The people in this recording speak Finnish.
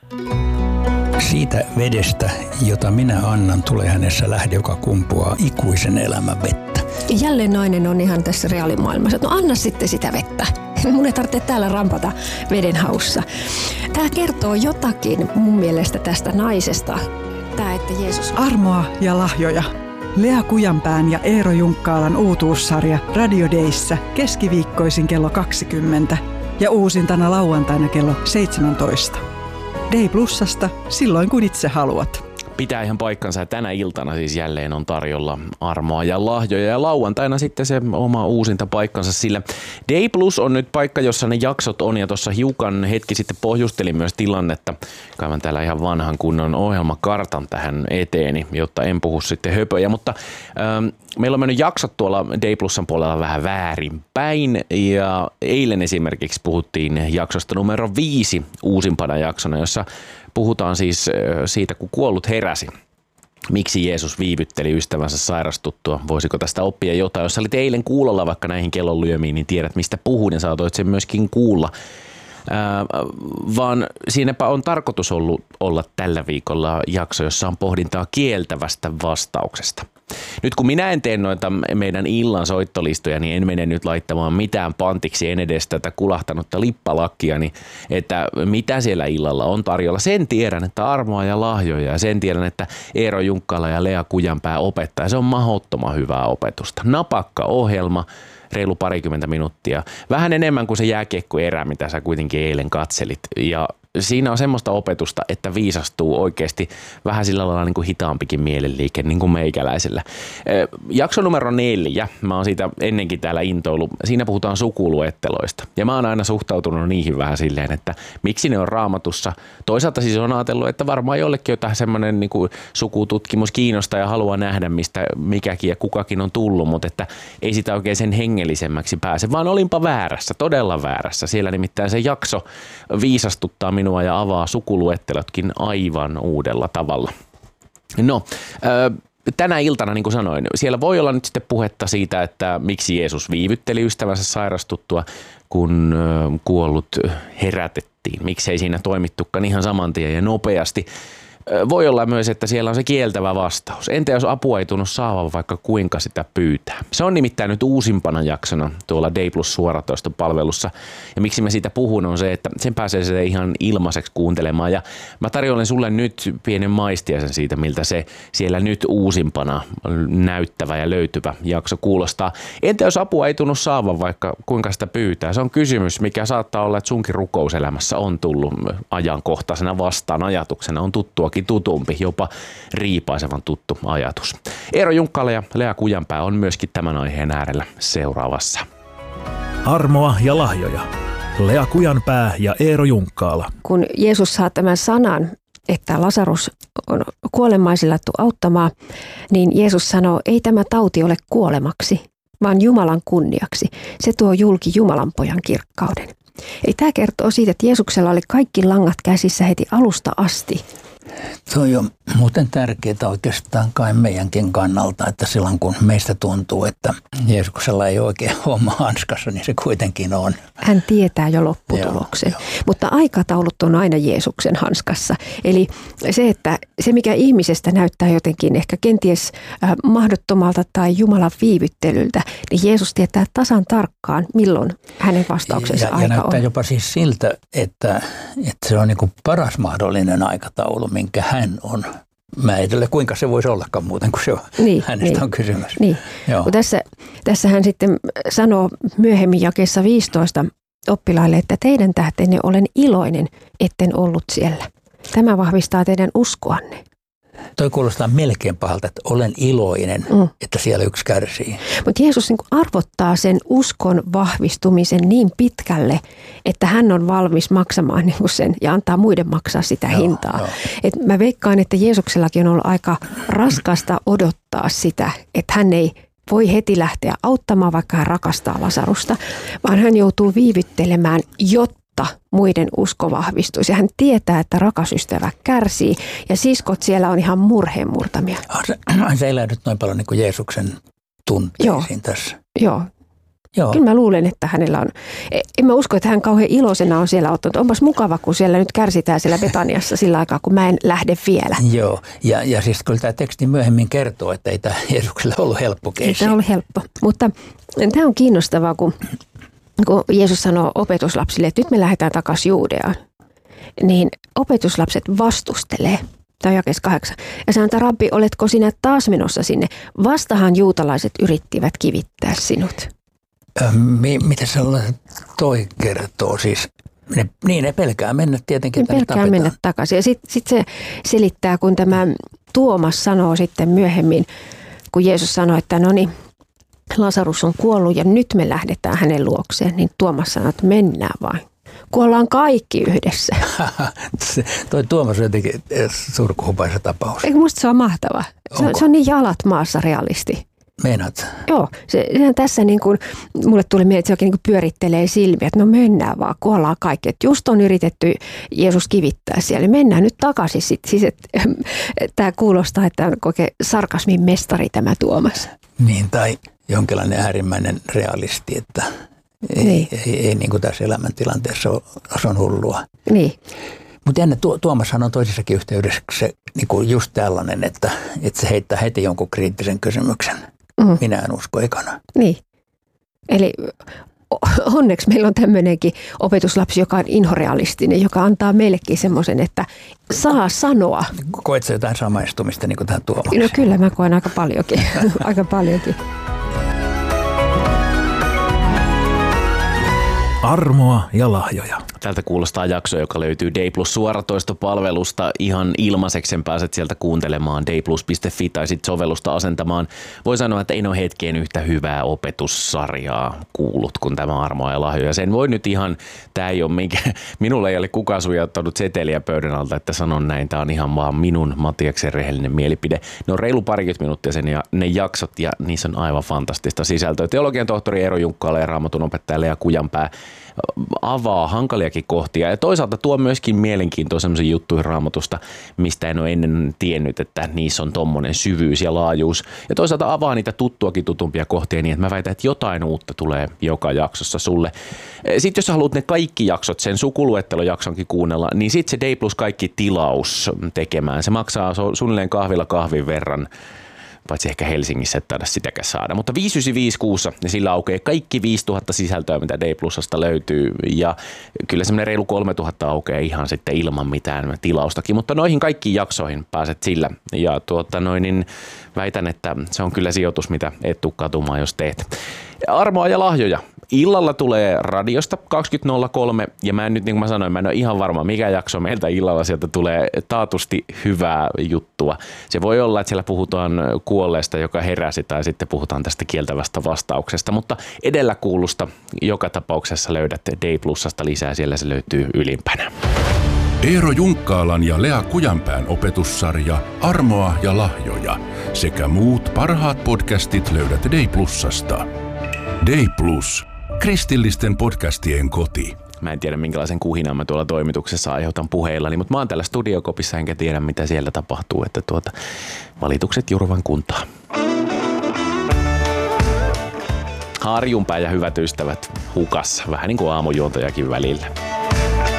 Siitä vedestä, jota minä annan, tulee hänessä lähde, joka kumpuaa ikuisen elämän vettä. Jälleen nainen on ihan tässä reaalimaailmassa. No anna sitten sitä vettä. Mun ei tarvitse täällä rampata veden haussa. Tämä kertoo jotakin mun mielestä tästä naisesta. Tämä, että Jeesus... Armoa ja lahjoja. Lea Kujanpään ja Eero Junkkaalan uutuussarja Radio Dayssä keskiviikkoisin kello 20 ja uusintana lauantaina kello 17. Day Plusasta silloin kun itse haluat. Pitää ihan paikkansa ja tänä iltana siis jälleen on tarjolla armoa ja lahjoja ja lauantaina sitten se oma uusinta paikkansa, sillä Day Plus on nyt paikka, jossa ne jaksot on ja tuossa hiukan hetki sitten pohjustelin myös tilannetta. Kaivan täällä ihan vanhan kunnon ohjelmakartan tähän eteeni, jotta en puhu sitten höpöjä, mutta meillä on mennyt jaksot tuolla Day Plusan puolella vähän väärinpäin ja eilen esimerkiksi puhuttiin jaksosta numero 5 uusimpana jaksona, jossa puhutaan siis siitä, kun kuollut heräsi. Miksi Jeesus viivytteli ystävänsä sairastuttua? Voisiko tästä oppia jotain? Jos olit eilen kuulolla vaikka näihin kellonlyömiin, niin tiedät mistä puhun ja saatoit sen myöskin kuulla. Vaan siinäpä on tarkoitus olla tällä viikolla jakso, jossa on pohdintaa kieltävästä vastauksesta. Nyt kun minä en tee noita meidän illan soittolistoja, niin en mene nyt laittamaan mitään pantiksi, en edes tätä kulahtanutta lippalakkia, niin että mitä siellä illalla on tarjolla. Sen tiedän, että armoa ja lahjoja ja sen tiedän, että Eero Junkkaala ja Lea Kujanpää opettaa. Se on mahdottoman hyvää opetusta. Napakka ohjelma, reilu 20 minuuttia. Vähän enemmän kuin se jääkiekkoerä, mitä sä kuitenkin eilen katselit. Ja siinä on semmoista opetusta, että viisastuu oikeasti vähän sillä lailla niin kuin hitaampikin mielenliike, niin kuin meikäläisellä. Jakso numero 4, mä oon siitä ennenkin täällä intoillut, siinä puhutaan sukuluetteloista. Ja mä oon aina suhtautunut niihin vähän silleen, että miksi ne on Raamatussa. Toisaalta siis on ajatellut, että varmaan jollekin jotain semmoinen niin kuin sukututkimus kiinnostaa ja haluaa nähdä, mistä mikäkin ja kukakin on tullut, mutta että ei sitä oikein sen hengellisemmäksi pääse, vaan olinpa väärässä, todella väärässä. Siellä nimittäin se jakso viisastuttaa minua ja avaa sukuluettelotkin aivan uudella tavalla. No, tänä iltana, niin kuin sanoin, siellä voi olla nyt sitten puhetta siitä, että miksi Jeesus viivytteli ystävänsä sairastuttua, kun kuollut herätettiin. Miksei siinä toimittukaan ihan saman tien ja nopeasti. Voi olla myös, että siellä on se kieltävä vastaus. Entä jos apua ei tunnu saavan vaikka kuinka sitä pyytää? Se on nimittäin nyt uusimpana jaksona tuolla Day Plus suoratoistopalvelussa. Ja miksi mä siitä puhun on se, että sen pääsee se ihan ilmaiseksi kuuntelemaan. Ja mä tarjoilen sulle nyt pienen maistiaisen siitä, miltä se siellä nyt uusimpana näyttävä ja löytyvä jakso kuulostaa. Entä jos apua ei tunnu saavan vaikka kuinka sitä pyytää? Se on kysymys, mikä saattaa olla, että sunkin rukouselämässä on tullut ajankohtaisena vastaan ajatuksena. On tuttuakin tutumpi, jopa riipaisevan tuttu ajatus. Eero Junkkaala ja Lea Kujanpää on myöskin tämän aiheen äärellä seuraavassa. Armoa ja lahjoja. Lea Kujanpää ja Eero Junkkaala. Kun Jeesus saa tämän sanan, että Lasarus on kuolemaisillattu auttamaan, niin Jeesus sanoo, ei tämä tauti ole kuolemaksi, vaan Jumalan kunniaksi. Se tuo julki Jumalan pojan kirkkauden. Eli tämä kertoo siitä, että Jeesuksella oli kaikki langat käsissä heti alusta asti. Toi on muuten tärkeää oikeastaan kai meidänkin kannalta, että silloin kun meistä tuntuu, että Jeesuksella ei oikein homma hanskassa, niin se kuitenkin on. Hän tietää jo lopputuloksen, mutta aikataulut on aina Jeesuksen hanskassa. Eli se mikä ihmisestä näyttää jotenkin ehkä kenties mahdottomalta tai Jumalan viivyttelyltä, niin Jeesus tietää tasan tarkkaan, milloin hänen vastauksensa aika on. Ja näyttää jopa siis siltä, että se on niin kuin paras mahdollinen aikataulu, minkä hän on määritellyt. Kuinka se voisi ollakaan muuten, kun se on, hänestä on kysymys. Niin. Tässä hän sitten sanoo myöhemmin jakeessa 15 oppilaille, että teidän tähtenne olen iloinen, etten ollut siellä. Tämä vahvistaa teidän uskoanne. Toi kuulostaa melkein pahalta, että olen iloinen, että siellä yksi kärsii. Mutta Jeesus niin arvottaa sen uskon vahvistumisen niin pitkälle, että hän on valmis maksamaan niin sen ja antaa muiden maksaa sitä hintaa. Et mä veikkaan, että Jeesuksellakin on ollut aika raskasta odottaa sitä, että hän ei voi heti lähteä auttamaan, vaikka hän rakastaa Lasarusta, vaan hän joutuu viivyttelemään, jotta muiden usko vahvistuisi. Hän tietää, että rakas ystävä kärsii ja siskot siellä on ihan murheen murtamia. Se elää nyt noin paljon niin kuin Jeesuksen tunteisiin tässä. Joo. Joo. Kyllä mä luulen, että hänellä on, en mä usko, että hän kauhean iloisena on siellä ottanut. Onpas mukava, kun siellä nyt kärsitään siellä Betaniassa sillä aikaa, kun mä en lähde vielä. Joo, ja siis kyllä tämä teksti myöhemmin kertoo, että ei tämä Jeesukselle ollut helppo keissi. Ei tämä ollut helppo, mutta tämä on kiinnostavaa, kun Jeesus sanoo opetuslapsille, että nyt me lähdetään takaisin Juudeaan. Niin opetuslapset vastustelee. Tämä on jakeessa 8. Ja sanoo, että Rabbi, oletko sinä taas menossa sinne? Vastahan juutalaiset yrittivät kivittää sinut. Mitä sellainen toi kertoo? Siis ne pelkää mennä tietenkin. Ne pelkää mennä takaisin. Ja sitten se selittää, kun tämä Tuomas sanoo sitten myöhemmin, kun Jeesus sanoi, että no niin, Lasarus on kuollut ja nyt me lähdetään hänen luokseen. Niin Tuomas sanoi, että mennään vain. Kuollaan kaikki yhdessä. Toi Tuomas on jotenkin surkuhupaisa tapaus. Eikö musta se on mahtava? Se on niin jalat maassa realisti. Meinaat? Joo, sehän tässä niin kuin, mulle tuli mieleen, että se oikein niin kuin pyörittelee silmiä, että no mennään vaan, kuollaan kaikki. Että just on yritetty Jeesus kivittää siellä, mennään nyt takaisin. Siis, tämä kuulostaa, että on oikein sarkasmin mestari tämä Tuomas. Niin, tai jonkinlainen äärimmäinen realisti, että ei niin kuin tässä elämäntilanteessa on hullua. Niin. Mutta jännä, Tuomashan on toisessakin yhteydessä se, niin kuin just tällainen, että se heittää heti jonkun kriittisen kysymyksen. Minä en usko ekana. Niin. Eli onneksi meillä on tämmöinenkin opetuslapsi, joka on inhorealistinen, joka antaa meillekin semmoisen, että saa sanoa. Koetko jotain samaistumista niin kuin tähän Tuomakseen? No kyllä, mä koen aika paljonkin. Aika paljonkin. Armoa ja lahjoja. Tältä kuulostaa jakso, joka löytyy Day Plus suoratoistopalvelusta. Ihan ilmaiseksi pääset sieltä kuuntelemaan dayplus.fi tai sitten sovellusta asentamaan. Voi sanoa, että ei ole hetkeen yhtä hyvää opetussarjaa kuullut kuin tämä Armoa ja lahjoja. Sen voi nyt ihan, tämä ei ole minulle ei ole kukaan sujauttanut seteliä pöydän alta, että sanon näin. Tämä on ihan vaan minun Matiaksen rehellinen mielipide. Ne on reilu parikymmentä minuuttia sen ja ne jaksot ja niissä on aivan fantastista sisältöä. Teologian tohtori Eero Junkkaala ja Raamatun opettaja Lea Kujanpää avaa hankaliakin kohtia ja toisaalta tuo myöskin mielenkiintoa sellaisiin juttuihin Raamatusta, mistä en ole ennen tiennyt, että niissä on tommonen syvyys ja laajuus. Ja toisaalta avaa niitä tutumpia kohtia niin, että mä väitän, että jotain uutta tulee joka jaksossa sulle. Sitten jos haluat ne kaikki jaksot, sen sukuluettelojaksonkin kuunnella, niin sitten se Day Plus kaikki tilaus tekemään. Se maksaa suunnilleen kahvilla kahvin verran. Paitsi ehkä Helsingissä et taida sitäkään saada. Mutta 595 kuussa ja sillä aukeaa kaikki 5000 sisältöä, mitä Day Plusasta löytyy. Ja kyllä semmoinen reilu 3000 aukeaa ihan sitten ilman mitään tilaustakin. Mutta noihin kaikkiin jaksoihin pääset sillä. Ja niin väitän, että se on kyllä sijoitus, mitä et tuu katumaan, jos teet. Armoa ja lahjoja. Illalla tulee radiosta 20.03 ja mä en nyt, niin kuin mä sanoin, mä en ole ihan varma, mikä jakso meiltä illalla sieltä tulee taatusti hyvää juttua. Se voi olla, että siellä puhutaan kuolleesta, joka heräsi, tai sitten puhutaan tästä kieltävästä vastauksesta, mutta edellä kuulusta joka tapauksessa löydät Day Plusasta lisää, siellä se löytyy ylimpänä. Eero Junkkaalan ja Lea Kujanpään opetussarja Armoa ja lahjoja sekä muut parhaat podcastit löydät Day Plusasta. Day Plus. Kristillisten podcastien koti. Mä en tiedä, minkälaisen kuhinan mä tuolla toimituksessa aiheutan puheillani, mutta mä oon täällä studiokopissa enkä tiedä, mitä siellä tapahtuu, että valitukset Jurvan kuntaan. Harjunpää ja hyvät ystävät hukassa, vähän niin kuin aamujuontojakin välillä.